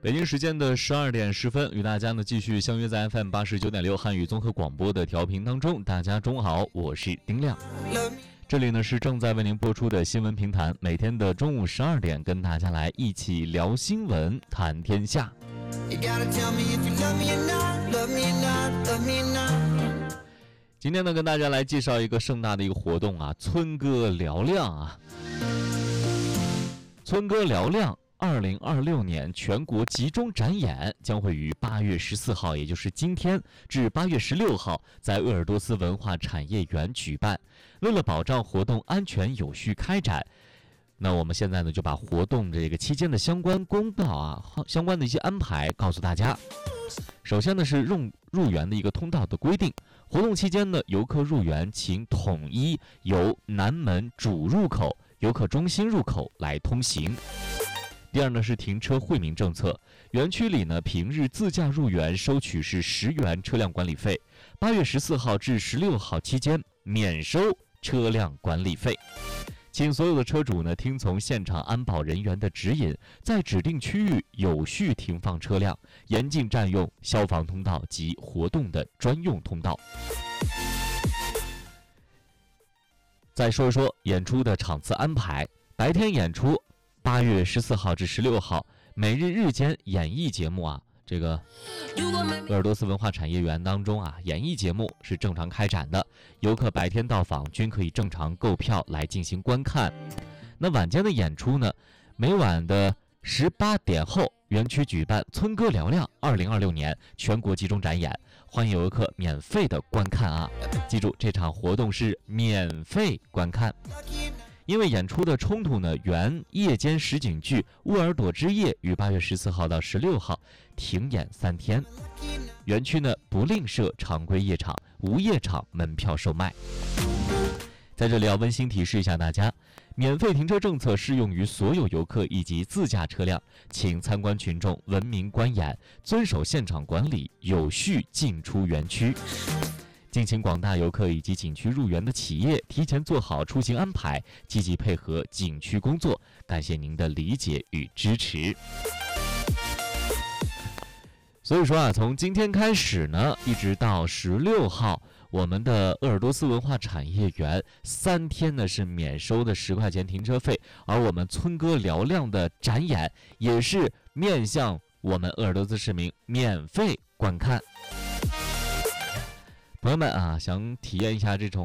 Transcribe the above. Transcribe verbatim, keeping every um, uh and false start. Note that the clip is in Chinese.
北京时间的十二点十分，与大家呢继续相约在 F M 八十九点六汉语综合广播的调频当中。大家中午好，我是丁亮。这里呢是正在为您播出的新闻评谈，每天的中午十二点，跟大家来一起聊新闻，谈天下。今天呢，跟大家来介绍一个盛大的一个活动啊，村歌嘹亮啊！村歌嘹亮二零二六年全国集中展演将会于八月十四号，也就是今天至八月十六号，在鄂尔多斯文化产业园举办。为了保障活动安全有序开展，那我们现在呢就把活动这个期间的相关公告啊、相关的一些安排告诉大家。首先呢是入入园的一个通道的规定，活动期间呢，游客入园请统一由南门主入口、游客中心入口来通行。第二呢是停车惠民政策，园区里呢平日自驾入园收取是十元车辆管理费，八月十四号至十六号期间免收车辆管理费。请所有的车主呢听从现场安保人员的指引，在指定区域有序停放车辆，严禁占用消防通道及活动的专用通道。再说说演出的场次安排，白天演出八月十四号至十六号，每日日间演艺节目啊，这个鄂尔多斯文化产业园当中啊，演艺节目是正常开展的，游客白天到访均可以正常购票来进行观看。那晚间的演出呢，每晚的十八点后，园区举办村歌嘹亮二零二六年全国集中展演，欢迎游客免费的观看啊！记住，这场活动是免费观看。因为演出的冲突呢，原夜间实景剧《乌尔朵之夜》于八月十四号到十六号停演三天。园区呢不另设常规夜场，无夜场门票售卖。在这里要温馨提示一下大家，免费停车政策适用于所有游客以及自驾车辆，请参观群众文明观演，遵守现场管理，有序进出园区。敬请广大游客以及景区入园的企业提前做好出行安排，积极配合景区工作，感谢您的理解与支持。所以说啊，从今天开始呢，一直到十六号，我们的鄂尔多斯文化产业园三天呢是免收的十块钱停车费，而我们村歌嘹亮的展演也是面向我们鄂尔多斯市民免费观看。朋友们啊，想体验一下这种